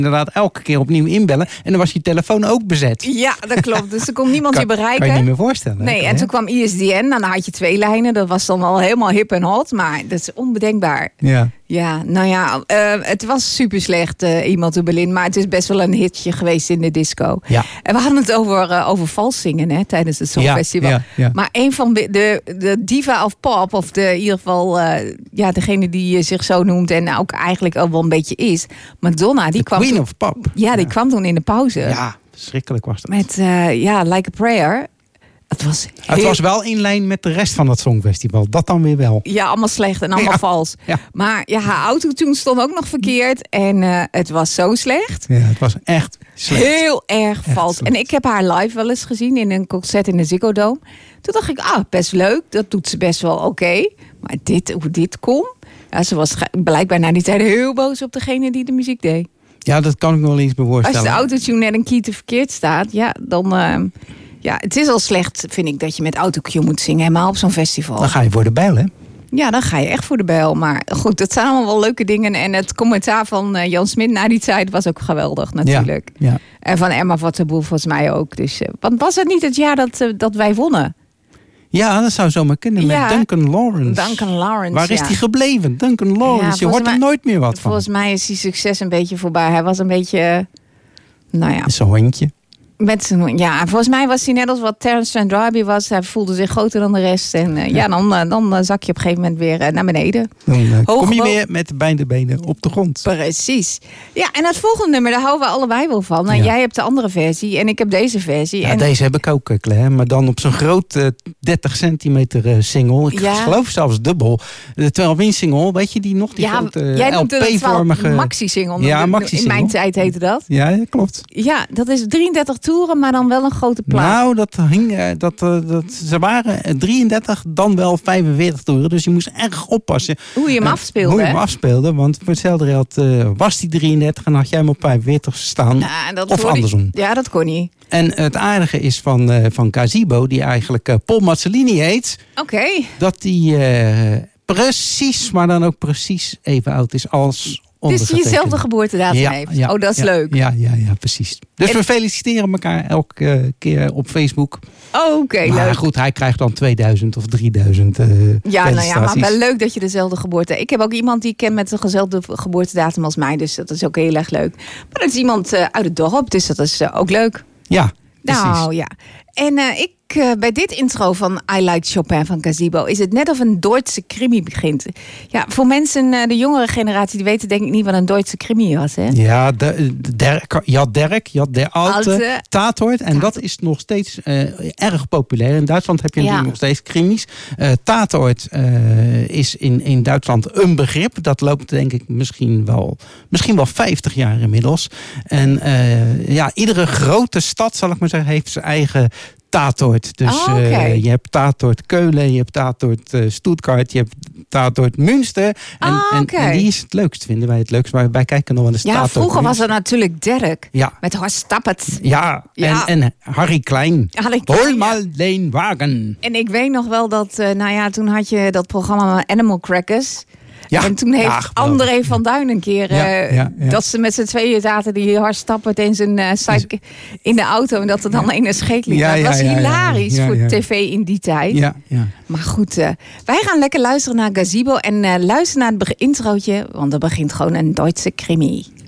inderdaad elke keer opnieuw inbellen. En dan was je telefoon ook bezet. Ja, dat klopt. Dus er kon niemand je bereiken. Kan je niet meer voorstellen. Nee, en toen kwam ISDN. Dan had je 2 lijnen. Dat was dan al helemaal hip en hot. Maar dat is onbedenkbaar. Ja. Ja, nou ja, het was super slecht, Iemand to Berlin. Maar het is best wel een hitje geweest in de disco. Ja. En we hadden het over vals zingen tijdens het Songfestival. Ja. Maar een van de diva of pop, of in ieder geval degene die zich zo noemt en ook eigenlijk ook wel een beetje is, Madonna, die kwam Queen toen, of Pop. Ja, die kwam toen in de pauze. Ja, verschrikkelijk was dat. Met Like a Prayer. Het was wel in lijn met de rest van het Songfestival. Dat dan weer wel. Ja, allemaal slecht en allemaal vals. Ja. Maar haar autotune stond ook nog verkeerd. En het was zo slecht. Ja, het was echt slecht. Heel erg vals. slecht. En ik heb haar live wel eens gezien in een concert in de Ziggo Dome. Toen dacht ik, best leuk. Dat doet ze best wel oké. Maar hoe dit kon? Ja, ze was blijkbaar na die tijd heel boos op degene die de muziek deed. Ja, dat kan ik me wel eens voorstellen. Als de autotune net een key te verkeerd staat, dan... het is al slecht, vind ik, dat je met autocue moet zingen. Helemaal op zo'n festival. Dan ga je voor de bijl, hè? Ja, dan ga je echt voor de bijl. Maar goed, dat zijn allemaal wel leuke dingen. En het commentaar van Jan Smit na die tijd was ook geweldig natuurlijk. Ja. En van Emma Wattenboel volgens mij ook. Dus, want was het niet het jaar dat wij wonnen? Ja, dat zou zomaar kunnen met Duncan Lawrence. Duncan Lawrence, Waar is die gebleven? Duncan Lawrence, je hoort er nooit meer wat van. Volgens mij is die succes een beetje voorbij. Hij was een beetje, Zo'n hondje. Volgens mij was hij net als wat Terence Trent D'Arby was. Hij voelde zich groter dan de rest. En dan zak je op een gegeven moment weer naar beneden. Dan kom je weer met beide benen op de grond. Precies. Ja, en het volgende nummer, daar houden we allebei wel van. Nou, jij hebt de andere versie en ik heb deze versie. Ja, deze heb ik ook, Claire. Maar dan op zo'n groot 30 centimeter single. Ik geloof zelfs dubbel. De 12-inch single, weet je die nog? Die grote jij noemt LP-vormige... het maxi-single. Ja, maxi-single. In mijn tijd heette dat. Ja, klopt. Ja, dat is 33 toeren, maar dan wel een grote plaat. Nou, ze waren 33, dan wel 45 toeren. Dus je moest erg oppassen. Hoe je hem afspeelde. Want voor hetzelfde geld was die 33 en had jij hem op 45 staan. Of andersom. Ja, dat kon niet. En het aardige is van Gazebo, die eigenlijk Paul Mazzolini heet. Oké. Dat die precies, maar dan ook precies even oud is als... Dus die jezelfde geboortedatum heeft. Ja, dat is leuk. Ja, precies. Dus we feliciteren elkaar elke keer op Facebook. Oké, leuk. Maar goed, hij krijgt dan 2000 of 3000 maar wel leuk dat je dezelfde geboorte... Ik heb ook iemand die ik ken met dezelfde geboortedatum als mij. Dus dat is ook heel erg leuk. Maar dat is iemand uit het dorp, dus dat is ook leuk. Ja, precies. Nou ja. En bij dit intro van I Like Chopin van Gazebo is het net of een Duitse krimi begint. Ja, voor mensen, de jongere generatie, die weten denk ik niet wat een Duitse krimi was. Hè? Ja, je had de Alte Tatort. En dat is nog steeds erg populair. In Duitsland heb je natuurlijk nog steeds krimis. Tatort is in Duitsland een begrip. Dat loopt denk ik misschien wel 50 jaar inmiddels. En iedere grote stad, zal ik maar zeggen, heeft zijn eigen Tatort. Dus je hebt Tatort Keulen, je hebt Tatort Stuttgart, je hebt Tatort Münster. En die is het leukst, vinden wij het leukst. Maar wij kijken nog wel eens Tatort. Ja, vroeger was er natuurlijk Dirk. Ja. Met Horst Stappert. Ja. En Harry Klein. Hol mal den Wagen. En ik weet nog wel dat, toen had je dat programma Animal Crackers. Ja. En toen heeft André van Duin een keer... dat ze met z'n tweeën zaten die Horst Stappert in zijn in de auto. En dat er dan een scheet liep. Dat was hilarisch voor tv in die tijd. Ja. Maar goed, wij gaan lekker luisteren naar Gazebo. En luisteren naar het introotje. Want er begint gewoon een Duitse krimi.